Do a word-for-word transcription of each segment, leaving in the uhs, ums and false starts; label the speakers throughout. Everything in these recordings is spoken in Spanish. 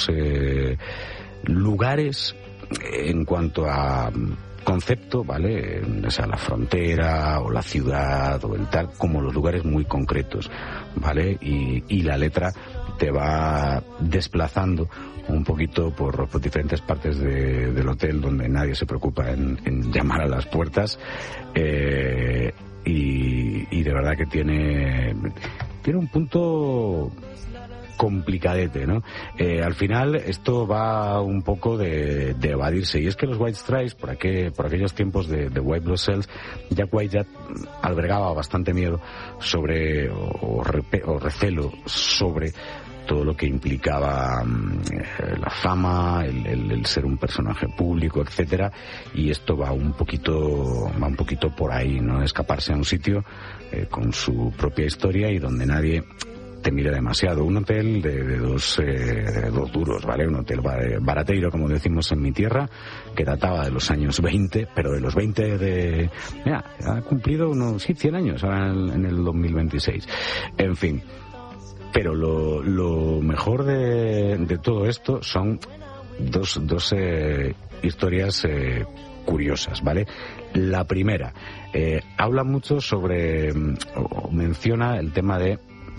Speaker 1: los eh, lugares en cuanto a concepto, ¿vale? O sea, la frontera o la ciudad o el tal, como los lugares muy concretos, ¿vale? Y, y la letra te va desplazando un poquito por, por diferentes partes de, del hotel donde nadie se preocupa en, en llamar a las puertas, eh, y, y de verdad que tiene, tiene un punto complicadete, ¿no? Eh, al final esto va un poco de, de evadirse, y es que los White Stripes, por, aquel, por aquellos tiempos de, de White Blood Cells, Jack White ya albergaba bastante miedo sobre, o, o, repe, o recelo sobre todo lo que implicaba eh, la fama, el, el, el ser un personaje público, etcétera, y esto va un poquito, va un poquito por ahí, ¿no? Escaparse a un sitio eh, con su propia historia y donde nadie te mire demasiado. Un hotel de, de dos eh, de dos duros, ¿vale? Un hotel barateiro, como decimos en mi tierra, que databa de los años veinte, pero de los veinte de... Mira, ha cumplido unos sí, cien años ahora en, en el dos mil veintiséis. En fin. Pero lo, lo mejor de, de todo esto son dos, dos eh, historias eh, curiosas, ¿vale? La primera, eh, habla mucho sobre, o menciona el tema de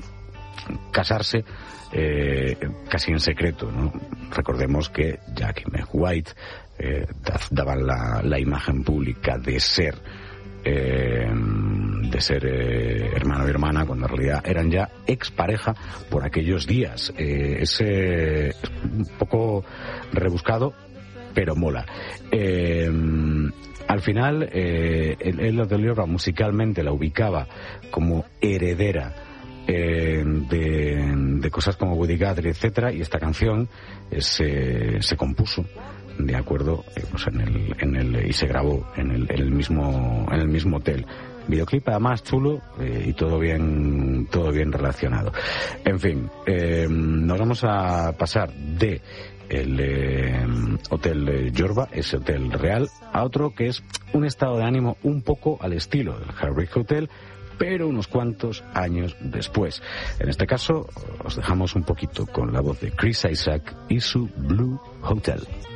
Speaker 1: casarse eh, casi en secreto, ¿no? Recordemos que Jack y Meg White eh, daban la, la imagen pública de ser eh, de ser eh, hermano y hermana, cuando en realidad eran ya expareja por aquellos días. Eh, es eh, un poco rebuscado, pero mola. Eh, al final, eh, él, él lo de Leora musicalmente la ubicaba como heredera Eh, de, de cosas como Woody Guthrie, etcétera, y esta canción eh, se, se compuso de acuerdo eh, pues en el, en el y se grabó en el, en el mismo en el mismo hotel. Videoclip además chulo eh, y todo bien todo bien relacionado. En fin, eh, nos vamos a pasar de el eh, hotel Jorba, ese hotel real, a otro que es un estado de ánimo un poco al estilo del Heartbreak Hotel, pero unos cuantos años después. En este caso, os dejamos un poquito con la voz de Chris Isaak y su Blue Hotel.